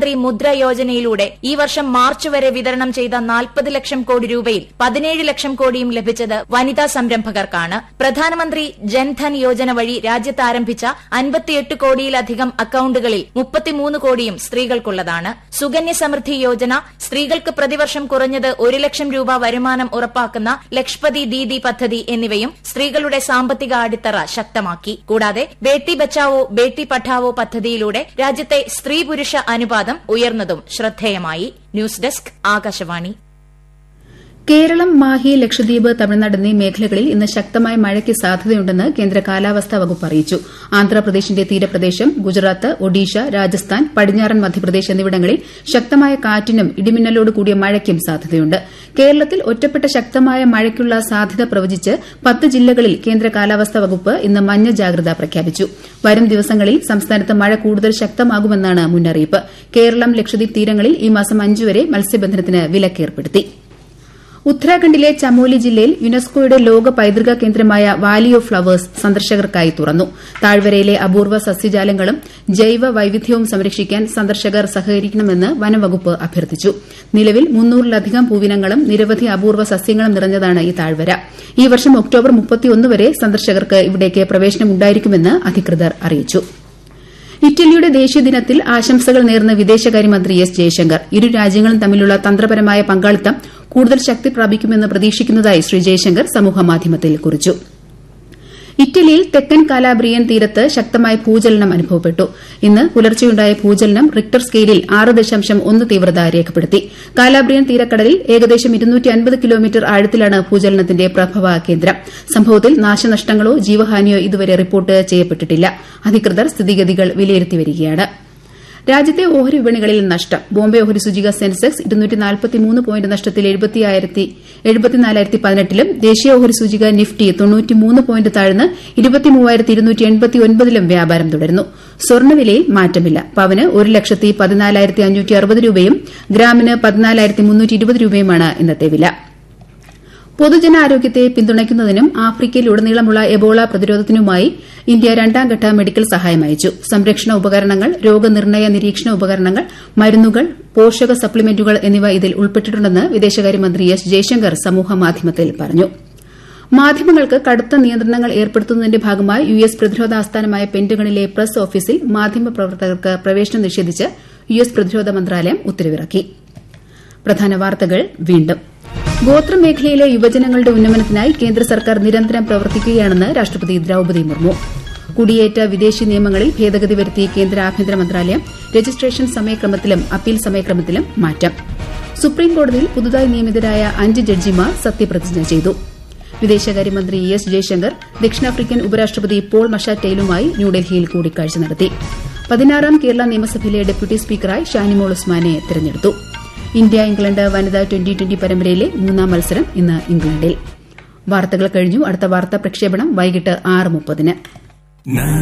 പ്രധാനമന്ത്രി മുദ്ര യോജനയിലൂടെ ഈ വർഷം മാർച്ച് വരെ വിതരണം ചെയ്ത 40 ലക്ഷം കോടി രൂപയിൽ 17 ലക്ഷം കോടിയും ലഭിച്ചത് വനിതാ സംരംഭകർക്കാണ്. പ്രധാനമന്ത്രി ജൻധൻ യോജന വഴി രാജ്യത്ത് ആരംഭിച്ച 58 കോടിയിലധികം അക്കൌണ്ടുകളിൽ 33 കോടിയും സ്ത്രീകൾക്കുള്ളതാണ്. സുകന്യ സമൃദ്ധി യോജന, സ്ത്രീകൾക്ക് പ്രതിവർഷം കുറഞ്ഞത് 1 ലക്ഷം രൂപ വരുമാനം ഉറപ്പാക്കുന്ന ലക്ഷ്പതി ദീദി പദ്ധതി എന്നിവയും സ്ത്രീകളുടെ സാമ്പത്തിക അടിത്തറ ശക്തമാക്കി. കൂടാതെ ബേട്ടി ബച്ചാവോ ബേട്ടി പഠാവോ പദ്ധതിയിലൂടെ രാജ്യത്തെ സ്ത്രീ പുരുഷ അനുപാതം ഉയർന്നതും ശ്രദ്ധേയമായി. News desk, Akashvani. കേരളം, മാഹി, ലക്ഷദ്വീപ്, തമിഴ്നാട് എന്നീ മേഖലകളിൽ ഇന്ന് ശക്തമായ മഴയ്ക്ക് സാധ്യതയുണ്ടെന്ന് കേന്ദ്ര കാലാവസ്ഥാ വകുപ്പ് അറിയിച്ചു. ആന്ധ്രാപ്രദേശിന്റെ തീരപ്രദേശം, ഗുജറാത്ത്, ഒഡീഷ, രാജസ്ഥാൻ, പടിഞ്ഞാറൻ മധ്യപ്രദേശ് എന്നിവിടങ്ങളിൽ ശക്തമായ കാറ്റിനും ഇടിമിന്നലോട് കൂടിയ മഴയ്ക്കും സാധ്യതയുണ്ട്. കേരളത്തിൽ ഒറ്റപ്പെട്ട ശക്തമായ മഴയ്ക്കുള്ള സാധ്യത പ്രവചിച്ച് 10 ജില്ലകളിൽ കേന്ദ്ര കാലാവസ്ഥാ വകുപ്പ് ഇന്ന് മഞ്ഞ ജാഗ്രത പ്രഖ്യാപിച്ചു. വരും ദിവസങ്ങളിൽ സംസ്ഥാനത്ത് മഴ കൂടുതൽ ശക്തമാകുമെന്നാണ് മുന്നറിയിപ്പ്. കേരളം, ലക്ഷദ്വീപ് തീരങ്ങളിൽ ഈ മാസം 5 വരെ മത്സ്യബന്ധനത്തിന് വിലക്കേർപ്പെടുത്തി. ഉത്തരാഖണ്ഡിലെ ചമോലി ജില്ലയിൽ യുനെസ്കോയുടെ ലോക പൈതൃക കേന്ദ്രമായ വാലി ഓഫ് ഫ്ളവേഴ്സ് സന്ദർശകർക്കായി തുറന്നു. താഴ്വരയിലെ അപൂർവ സസ്യജാലങ്ങളും ജൈവ വൈവിധ്യവും സംരക്ഷിക്കാൻ സന്ദർശകർ സഹകരിക്കണമെന്ന് വനംവകുപ്പ് അഭ്യർത്ഥിച്ചു. നിലവിൽ 300-ലധികം പൂവിനങ്ങളും നിരവധി അപൂർവ സസ്യങ്ങളും നിറഞ്ഞതാണ് ഈ താഴ്വര. ഈ വർഷം ഒക്ടോബർ 31 വരെ സന്ദർശകർക്ക് ഇവിടേക്ക് പ്രവേശനമുണ്ടായിരിക്കുമെന്ന് അധികൃതർ അറിയിച്ചു. ഇറ്റലിയുടെ ദേശീയ ദിനത്തിൽ ആശംസകൾ നേർന്ന വിദേശകാര്യമന്ത്രി എസ് ജയശങ്കർ ഇരു രാജ്യങ്ങളും തമ്മിലുള്ള തന്ത്രപരമായ പങ്കാളിത്തം കൂടുതൽ ശക്തി പ്രാപിക്കുമെന്ന് പ്രതീക്ഷിക്കുന്നതായി ശ്രീ ജയശങ്കർ സമൂഹമാധ്യമത്തിൽ കുറിച്ചു. ഇറ്റലിയിൽ തെക്കൻ കാലാബ്രിയൻ തീരത്ത് ശക്തമായ ഭൂചലനം അനുഭവപ്പെട്ടു. ഇന്ന് പുലർച്ചെയുണ്ടായ ഭൂചലനം റിക്ടർ സ്കെയിലിൽ 6.1 തീവ്രത രേഖപ്പെടുത്തി. കാലാബ്രിയൻ തീരക്കടലിൽ ഏകദേശം 250 കിലോമീറ്റർ ആഴത്തിലാണ് ഭൂചലനത്തിന്റെ പ്രഭവ കേന്ദ്രം. സംഭവത്തിൽ നാശനഷ്ടങ്ങളോ ജീവഹാനിയോ ഇതുവരെ റിപ്പോർട്ട് ചെയ്യപ്പെട്ടിട്ടില്ല. അധികൃതർ സ്ഥിതിഗതികൾ വിലയിരുത്തിവരികയാണ്. രാജ്യത്തെ ഓഹരി വിപണികളിൽ നഷ്ടം. ബോംബെ ഓഹരി സൂചിക സെൻസെക്സ് 243 പോയിന്റ് നഷ്ടത്തിൽ 74,018ലും ദേശീയ ഓഹരി സൂചിക നിഫ്റ്റി 93 പോയിന്റ് താഴ്ന്ന് 23,289ലും വ്യാപാരം തുടരുന്നു. സ്വർണ്ണവിലയിൽ മാറ്റമില്ല. പവന് 1,14,560 രൂപയും ഗ്രാമിന് 14,320 രൂപയുമാണ് ഇന്നത്തെ വില. പൊതുജനാരോഗ്യത്തെ പിന്തുണയ്ക്കുന്നതിനും ആഫ്രിക്കയിലുടനീളമുള്ള എബോള പ്രതിരോധത്തിനുമായി ഇന്ത്യ 2ാംഘട്ട മെഡിക്കൽ സഹായം അയച്ചു. സംരക്ഷണ ഉപകരണങ്ങൾ, രോഗനിർണയ നിരീക്ഷണ ഉപകരണങ്ങൾ, മരുന്നുകൾ, പോഷക സപ്ലിമെന്റുകൾ എന്നിവ ഇതിൽ ഉൾപ്പെട്ടിട്ടുണ്ടെന്ന് വിദേശകാര്യമന്ത്രി എസ് ജയശങ്കർ സമൂഹമാധ്യമത്തിൽ പറഞ്ഞു. മാധ്യമങ്ങൾക്ക് കടുത്ത നിയന്ത്രണങ്ങൾ ഏർപ്പെടുത്തുന്നതിന്റെ ഭാഗമായി യുഎസ് പ്രതിരോധ ആസ്ഥാനമായ പെന്റഗണിലെ പ്രസ് ഓഫീസിൽ മാധ്യമപ്രവർത്തകർക്ക് പ്രവേശനം നിഷേധിച്ച് യുഎസ് പ്രതിരോധ മന്ത്രാലയം ഉത്തരവിറക്കി. പ്രധാന വാർത്തകൾ വീണ്ടും. ഗോത്രമേഖലയിലെ യുവജനങ്ങളുടെ ഉന്നമനത്തിനായി കേന്ദ്ര സർക്കാർ നിരന്തരം പ്രവർത്തിക്കുകയാണെന്ന് രാഷ്ട്രപതി ദ്രൌപദി മുർമു. കുടിയേറ്റ വിദേശി നിയമങ്ങളിൽ ഭേദഗതി വരുത്തി കേന്ദ്ര ആഭ്യന്തര മന്ത്രാലയം. രജിസ്ട്രേഷൻ സമയക്രമത്തിലും അപ്പീൽ സമയക്രമത്തിലും മാറ്റം. സുപ്രീംകോടതിയിൽ പുതുതായി നിയമിതരായ 5 ജഡ്ജിമാർ സത്യപ്രതിജ്ഞ ചെയ്തു. വിദേശകാര്യമന്ത്രി എസ് ജയശങ്കർ ദക്ഷിണാഫ്രിക്കൻ ഉപരാഷ്ട്രപതി പോൾ മഷാറ്റയിലുമായി ന്യൂഡൽഹിയിൽ കൂടിക്കാഴ്ച നടത്തി. 16ാം കേരള നിയമസഭയിലെ ഡെപ്യൂട്ടി സ്പീക്കറായി ഷാനിമോൾ ഉസ്മാനെ തെരഞ്ഞെടുത്തു. ഇന്ത്യ ഇംഗ്ലണ്ട് വനിതാ 2020 പരമ്പരയിലെ 3ാം മത്സരം ഇന്ന് ഇംഗ്ലണ്ടിൽ. വാർത്തകൾ കഴിഞ്ഞു. അടുത്ത വാർത്താ പ്രക്ഷേപണം വൈകിട്ട് 6:30.